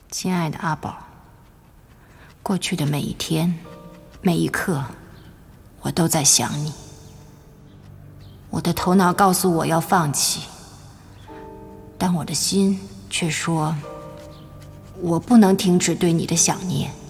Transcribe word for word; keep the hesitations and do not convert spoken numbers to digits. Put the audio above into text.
亲爱的阿宝，过去的每一天，每一刻，我都在想你。我的头脑告诉我要放弃，但我的心却说，我不能停止对你的想念。